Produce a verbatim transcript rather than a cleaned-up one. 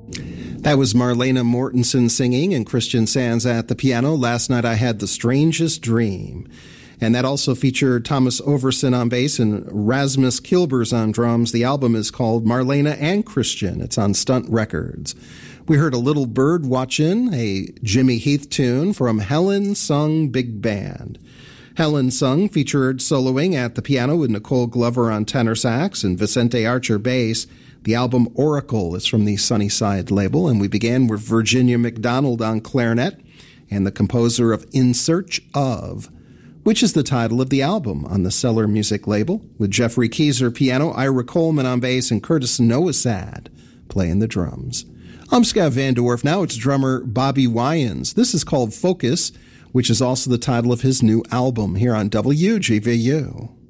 That was Marlena Mortensen singing and Christian Sands at the piano. Last Night I Had the Strangest Dream. And that also featured Thomas Overson on bass and Rasmus Kilbers on drums. The album is called Marlena and Christian. It's on Stunt Records. We heard A Little Bird Watchin', a Jimmy Heath tune from Helen Sung Big Band. Helen Sung featured soloing at the piano with Nicole Glover on tenor sax and Vicente Archer bass. The album Oracle is from the Sunnyside label, and we began with Virginia McDonald on clarinet and the composer of In Search Of, which is the title of the album on the Cellar Music label, with Jeffrey Keyser piano, Ira Coleman on bass, and Curtis Noesad playing the drums. I'm Scott Van Dorf. Now it's drummer Bobby Wyans. This is called Focus, which is also the title of his new album here on W G V U.